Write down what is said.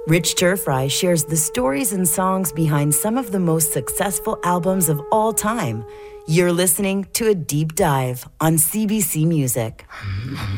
Rich Turfry shares the stories and songs behind some of the most successful albums of all time. You're listening to A Deep Dive on CBC Music.